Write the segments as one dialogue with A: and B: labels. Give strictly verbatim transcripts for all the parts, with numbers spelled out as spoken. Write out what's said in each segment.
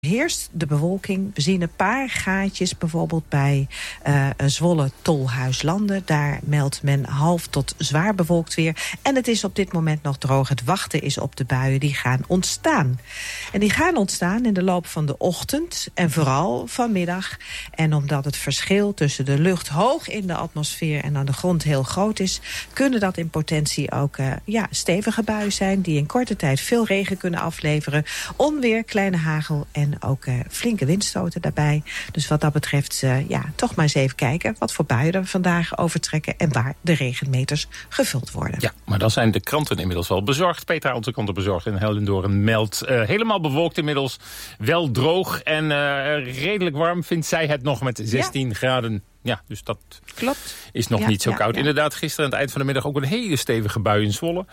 A: Heerst de bewolking. We zien een paar gaatjes bijvoorbeeld bij uh, Zwolle Tolhuislanden. Daar meldt men half tot zwaar bewolkt weer. En het is op dit moment nog droog. Het wachten is op de buien die gaan ontstaan. En die gaan ontstaan in de loop van de ochtend en vooral vanmiddag. En omdat het verschil tussen de lucht hoog in de atmosfeer en aan de grond heel groot is, kunnen dat in potentie ook uh, ja, stevige buien zijn die in korte tijd veel regen kunnen afleveren. Onweer, kleine hagel en ook uh, flinke windstoten daarbij. Dus wat dat betreft, uh, ja, toch maar eens even kijken wat voor buien er vandaag overtrekken en waar de regenmeters gevuld worden.
B: Ja, maar dan zijn de kranten inmiddels wel bezorgd. Petra, onze kranten bezorgd in Hellendoorn meldt uh, helemaal bewolkt inmiddels. Wel droog en uh, redelijk warm vindt zij het nog met zestien ja. graden. Ja, dus dat
A: Klopt.
B: is nog
A: ja,
B: niet zo
A: ja,
B: koud.
A: Ja.
B: Inderdaad, gisteren aan het eind van de middag ook een hele stevige bui in Zwolle.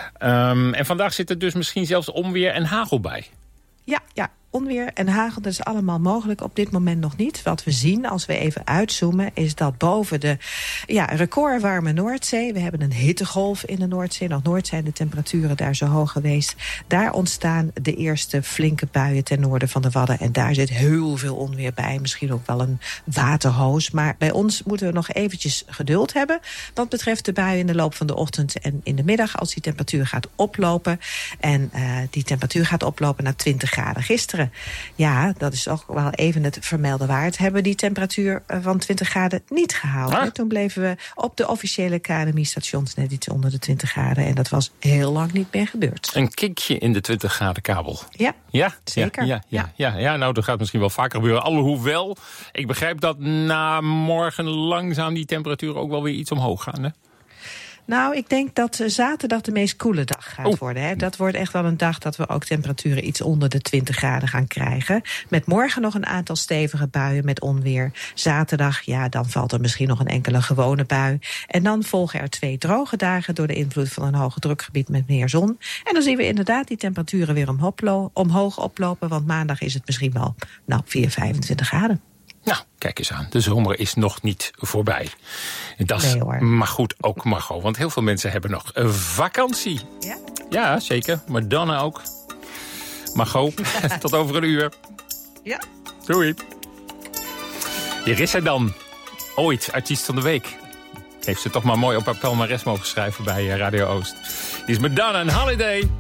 B: Um, en vandaag zit er dus misschien zelfs onweer en hagel bij.
A: Ja, ja. Onweer en hagel, dat is allemaal mogelijk. Op dit moment nog niet. Wat we zien, als we even uitzoomen, is dat boven de ja, recordwarme Noordzee, we hebben een hittegolf in de Noordzee. Nog nooit zijn de temperaturen daar zo hoog geweest. Daar ontstaan de eerste flinke buien ten noorden van de Wadden. En daar zit heel veel onweer bij. Misschien ook wel een waterhoos. Maar bij ons moeten we nog eventjes geduld hebben wat betreft de buien in de loop van de ochtend en in de middag, als die temperatuur gaat oplopen. En uh, die temperatuur gaat oplopen naar twintig graden. Gisteren, ja, dat is ook wel even het vermelden waard, hebben we die temperatuur van twintig graden niet gehaald.
B: Huh?
A: Toen bleven we op de officiële K N M I-stations net iets onder de twintig graden. En dat was heel lang niet meer gebeurd.
B: Een kinkje in de twintig graden kabel.
A: Ja,
B: ja?
A: zeker.
B: Ja, ja, ja, ja, ja, nou, dat gaat misschien wel vaker gebeuren. Alhoewel, ik begrijp dat na morgen langzaam die temperaturen ook wel weer iets omhoog gaan, hè?
A: Nou, ik denk dat zaterdag de meest koele dag gaat
B: oh.
A: worden. Hè. Dat wordt echt wel een dag dat we ook temperaturen iets onder de twintig graden gaan krijgen. Met morgen nog een aantal stevige buien met onweer. Zaterdag, ja, dan valt er misschien nog een enkele gewone bui. En dan volgen er twee droge dagen door de invloed van een hoge drukgebied met meer zon. En dan zien we inderdaad die temperaturen weer omhoog, omhoog oplopen. Want maandag is het misschien wel, nou, vierentwintig, vijfentwintig graden.
B: Nou, kijk eens aan. De zomer is nog niet voorbij. Dat is
A: nee,
B: maar goed ook Margot. Want heel veel mensen hebben nog een vakantie.
A: Ja?
B: Ja, zeker. Madonna ook. Margot, ja. Tot over een uur.
A: Ja.
B: Doei. Hier is zij dan. Ooit, artiest van de week. Heeft ze toch maar mooi op haar palmares mogen schrijven bij Radio Oost. Hier is Madonna en Holiday.